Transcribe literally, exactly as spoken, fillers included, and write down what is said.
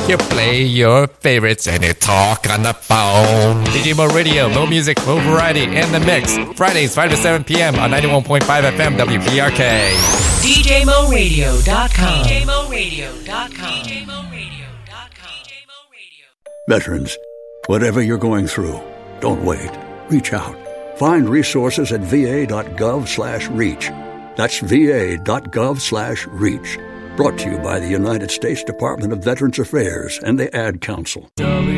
You play your favorites and you talk on the phone. D J Mo Radio, Mo music, Mo variety, in the mix. Fridays, five to seven p.m. on ninety-one point five F M W P R K. D J Mo Radio dot com. D J Mo Radio dot com. D J Mo Radio dot com. Veterans, whatever you're going through, don't wait. Reach out. Find resources at va.gov slash reach. That's va.gov slash reach. Brought to you by the United States Department of Veterans Affairs and the Ad Council.